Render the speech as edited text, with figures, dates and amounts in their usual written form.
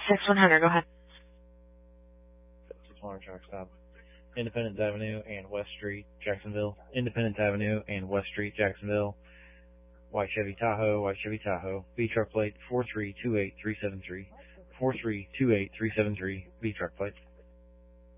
6100, go ahead. 6100 truck stop. Independence Avenue and West Street, Jacksonville. Independence Avenue and West Street, Jacksonville. White Chevy Tahoe. B truck plate 4328373. 4328373. B truck plate.